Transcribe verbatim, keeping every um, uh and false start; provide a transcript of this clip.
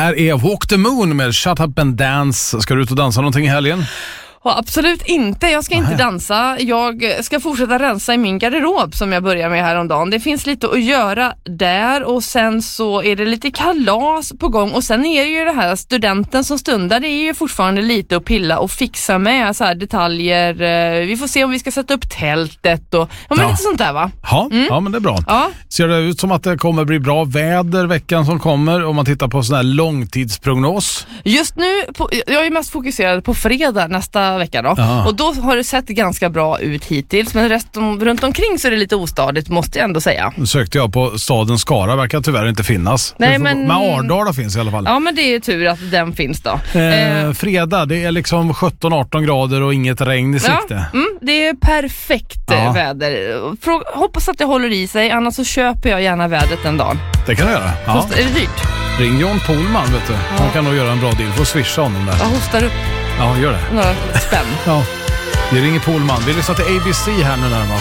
här är Walk the Moon med Shut Up and Dance. Ska du ut och dansa någonting i helgen? Ja, absolut inte. Jag ska inte Aha. dansa. Jag ska fortsätta rensa i min garderob som jag börjar med häromdagen. Det finns lite att göra där och sen så är det lite kalas på gång. Och sen är det ju det här studenten som stundar. Det är ju fortfarande lite att pilla och fixa med så här detaljer. Vi får se om vi ska sätta upp tältet och ja, men ja. lite sånt där, va? Ja, mm. ja, men det är bra. Ja. Ser det ut som att det kommer bli bra väder veckan som kommer om man tittar på sån här långtidsprognos? Just nu, på, jag är mest fokuserad på fredag nästa vecka då. Aha. Och då har det sett ganska bra ut hittills, men resten, runt omkring så är det lite ostadigt, måste jag ändå säga. Nu sökte jag på staden Skara, verkar tyvärr inte finnas. Nej, men... men Ardala finns i alla fall. Ja, men det är tur att den finns då. Eh, eh. fredag, det är liksom sjutton arton grader och inget regn i sikte. Ja, mm, det är perfekt ja. väder. Frå- hoppas att det håller i sig, annars så köper jag gärna vädret en dag. Det kan du göra. Ja. Fast, är det dyrt? Ring John Pohlman, vet du. Han kan nog göra en bra deal. Får swisha honom där. Jag hostar upp Ja, gör det. några spänn. Ja. Vi ringer Pohlman. Vi lyssnar till A B C här nu närmast.